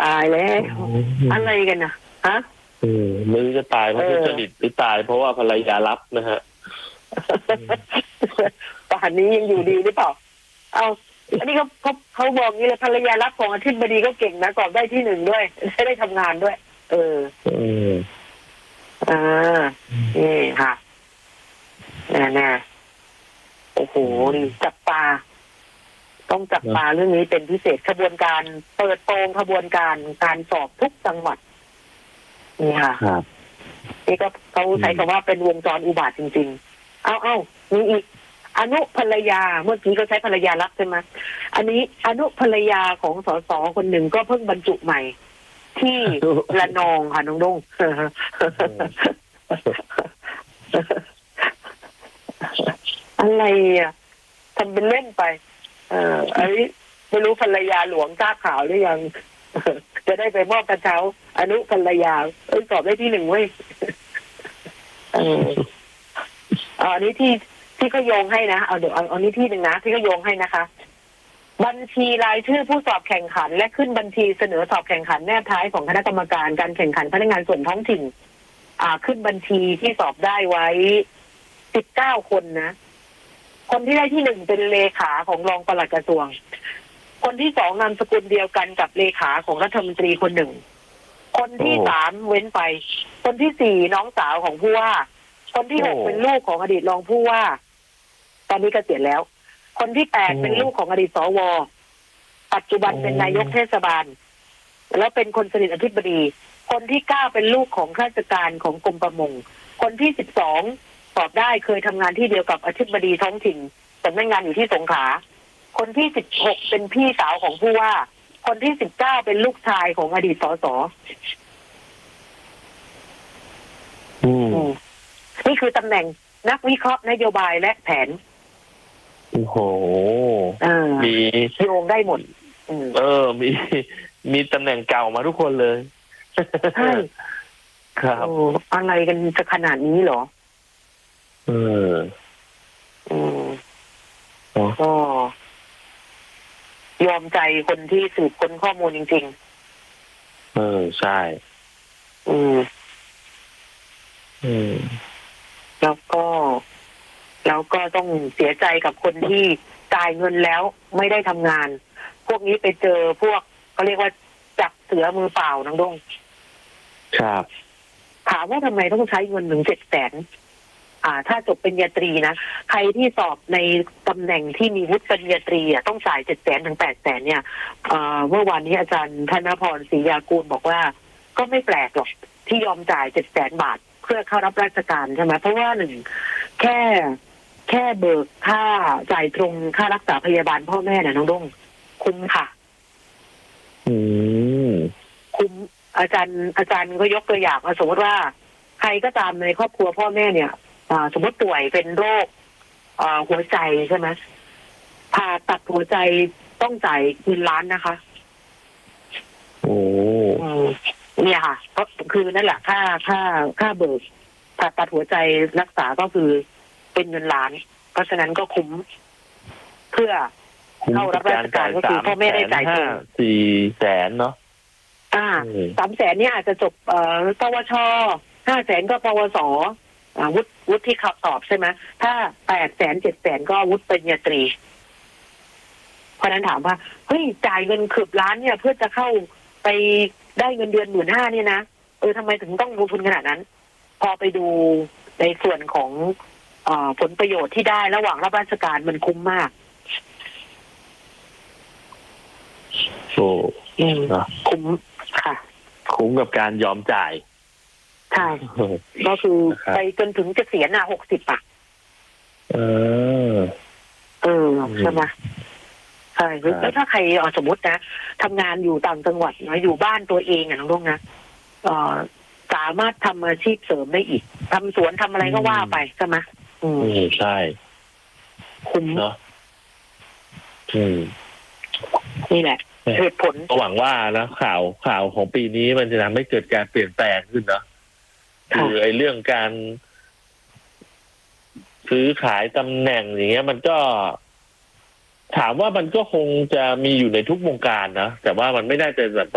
ายแล้วอะไรกันนะฮะไม่รู้จะตายเพราะทุจริตหรือตายเพราะว่าภรรยารับนะฮะป่านนี้ยังอยู่ดีหรือเปล่าเอาอันนี้เขาบอกนี่เลยภรรยารับของอธิบดีก็เก่งนะกอบได้ที่ 1ด้วยได้ทำงานด้วยนี่ค่ะแน่โอ้โหจับตาต้องจับตาเรื่องนี้เป็นพิเศษขบวนการเปิดโปงขบวนการการสอบทุกจังหวัดนี่ค่ะนี่ก็เขาใช้คำว่าเป็นวงจรอุบาทจริงๆเอามีอีกอนุภรรยาเมื่อกี้ก็ใช้ภรรยารับใช่ไหมอันนี้อนุภรรยาของสสคนหนึ่งก็เพิ่งบรรจุใหม่ที่ระนองค่ะน้องดงอะไรอ่ะทำเป็นเล่นไปอันนี้ไม่รู้ภรรยาหลวงทราบข่าวหรือยังจะได้ไปมอบกระเช้าอนุภรรยาสอบได้ที่ 1เว้ยอันนี้ที่เขาโยงให้นะเดี๋ยวเอานี้ที่ 1นะที่เขาโยงให้นะคะบัญชีรายชื่อผู้สอบแข่งขันและขึ้นบัญชีเสนอสอบแข่งขันแนบท้ายของคณะกรรมการการแข่งขันพนักงานส่วนท้องถิ่นขึ้นบัญชีที่สอบได้ไว้19คนนะคนที่ได้ที่ 1เป็นเลขาของรองปลัดกระทรวงคนที่ 2นามสกุลเดียวกันกับเลขาของรัฐมนตรีคนหนึ่งคนที่ 3เว้นไปคนที่ 4น้องสาวของผู้ว่าคนที่ 6เป็นลูกของอดีตรองผู้ว่าตอนนี้เกษียณแล้วคนที่ 8เป็นลูกของอดีตสวปัจจุบันเป็นนายกเทศบาลแล้วเป็นคนสนิทอธิบดีคนที่ 9เป็นลูกของข้าราชการของกรมประมงคนที่ 12สอบได้เคยทำงานที่เดียวกับอธิบดีท้องถิ่นแต่ไม่งานอยู่ที่สงขลาคนที่ 16เป็นพี่สาวของผู้ว่าคนที่ 19เป็นลูกชายของอดีตสสนี่คือตำแหน่งนักวิเคราะห์นโยบายและแผนโอ้โหมีโยงได้หมดมีตำแหน่งเก่ามาทุกคนเลยใช่ครับอะไรกันจะขนาดนี้เหรอก็ยอมใจคนที่สืบค้นข้อมูลจริงๆใช่แล้วก็ต้องเสียใจกับคนที่จ่ายเงินแล้วไม่ได้ทำงานพวกนี้ไปเจอพวกเขาเรียกว่าจับเสือมือเปล่าน้องดงครับถามว่าทำไมต้องใช้เงินถึง700,000ถ้าจบปริญญาตรีนะใครที่สอบในตำแหน่งที่มีวุฒิปริญญาตรีต้องจ่าย700,000 ถึง 800,000เนี่ยเมื่อวานนี้อาจารย์ธนพรศรียากูลบอกว่าก็ไม่แปลกหรอกที่ยอมจ่าย700,000 บาทเพื่อเข้ารับราชการใช่ไหมเพราะว่า1แค่เบิกค่าจ่ายตรงค่ารักษาพยาบาลพ่อแม่น้องดงคุ้มค่ะคุ้มอาจารย์ก็ยกตัวอย่างสมมติว่าใครก็ตามในครอบครัวพ่อแม่เนี่ยสมมติป่วยเป็นโรคหัวใจใช่ไหมผ่าตัดหัวใจต้องจ่ายเงินล้านนะคะเนี่ยค่ะก็คือนั่นแหละค่าเบิกผ่าตัดหัวใจรักษาก็คือเป็นเงินล้านเพราะฉะนั้นก็คุ้มเพื่อเข้ารับราชการก็คือพ่อแม่ได้จ่ายตรง 400,000เนาะ 300,000เนี่ยอาจจะจบปวช500,000ก็ปวสวุฒิที่ขับสอบใช่ไหมถ้า800,000 700,000ก็วุฒิปริญญาตรีเพราะนั้นถามว่าเฮ้ยจ่ายเงินคืบล้านเนี่ยเพื่อจะเข้าไปได้เงินเดือน 15,000 เนี่ยนะทำไมถึงต้องลงทุนขนาดนั้นพอไปดูในส่วนของผลประโยชน์ที่ได้ระหว่างรับราชการมันคุ้มมากคุ้มค่ะคุ้มกับการยอมจ่ายใช่ก็คือไปจนถึงเกษียณ60ใช่ไหมใช่แล้วถ้าใครสมมตินะทำงานอยู่ต่างจังหวัดนะอยู่บ้านตัวเองน้องดงนะสามารถทำอาชีพเสริมได้อีกทำสวนทำอะไรก็ว่าไปใช่ไหมใช่คุ้มเนาะนี่แหละเหตุผลหวังว่านะข่าวของปีนี้มันจะทำให้เกิดการเปลี่ยนแปลงขึ้นเนาะคือไอ้เรื่องการซื้อขายตำแหน่งอย่างเงี้ยมันก็ถามว่ามันก็คงจะมีอยู่ในทุกวงการนะแต่ว่ามันไม่ได้เป็นแบบ